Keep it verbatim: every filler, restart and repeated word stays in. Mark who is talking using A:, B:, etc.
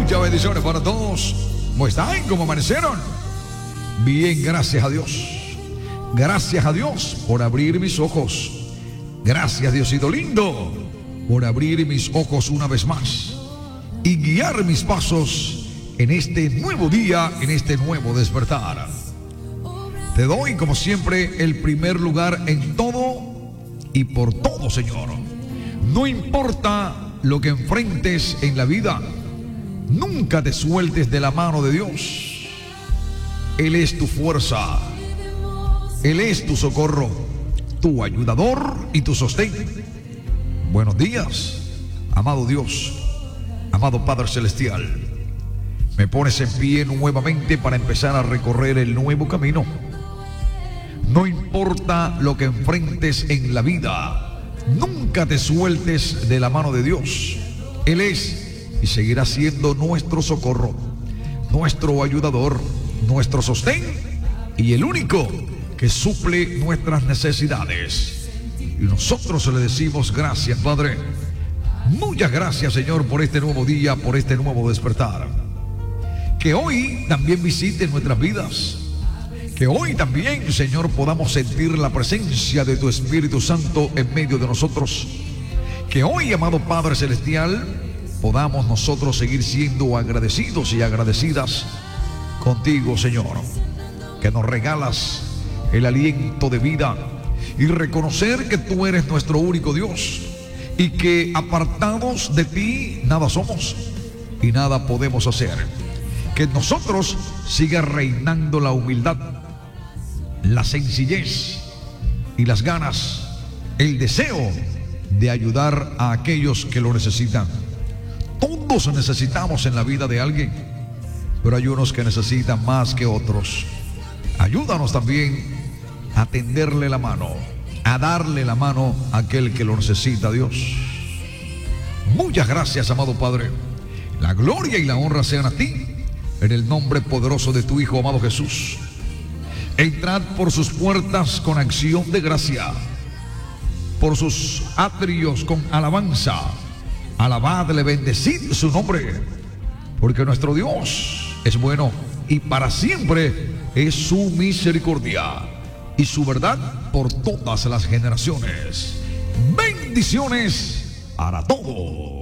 A: Muchas bendiciones para todos. ¿Cómo están? ¿Cómo amanecieron? Bien, gracias a Dios. Gracias a Dios por abrir mis ojos. Gracias, Diosito lindo, por abrir mis ojos una vez más y guiar mis pasos en este nuevo día, en este nuevo despertar. Te doy, como siempre, el primer lugar en todo y por todo, Señor. No importa lo que enfrentes en la vida, nunca te sueltes de la mano de Dios. Él es tu fuerza, Él es tu socorro, tu ayudador y tu sostén. Buenos días, amado Dios, amado Padre Celestial. Me pones en pie nuevamente para empezar a recorrer el nuevo camino. No importa lo que enfrentes en la vida, nunca te sueltes de la mano de Dios. Él es y seguirá siendo nuestro socorro, nuestro ayudador, nuestro sostén y el único que suple nuestras necesidades. Y nosotros le decimos gracias, Padre. Muchas gracias, Señor, por este nuevo día, por este nuevo despertar. Que hoy también visite nuestras vidas. Que hoy también, Señor, podamos sentir la presencia de tu Espíritu Santo en medio de nosotros. Que hoy, amado Padre Celestial, podamos nosotros seguir siendo agradecidos y agradecidas contigo, Señor, que nos regalas el aliento de vida y reconocer que tú eres nuestro único Dios y que apartados de ti nada somos y nada podemos hacer. Que en nosotros siga reinando la humildad, la sencillez y las ganas, el deseo de ayudar a aquellos que lo necesitan. Todos necesitamos en la vida de alguien, pero hay unos que necesitan más que otros. Ayúdanos también a tenderle la mano, a darle la mano a aquel que lo necesita, Dios. Muchas gracias, amado Padre. La gloria y la honra sean a ti, en el nombre poderoso de tu Hijo amado Jesús. Entrad por sus puertas con acción de gracia, por sus atrios con alabanza. Alabadle, bendecid su nombre, porque nuestro Dios es bueno y para siempre es su misericordia y su verdad por todas las generaciones. Bendiciones para todos.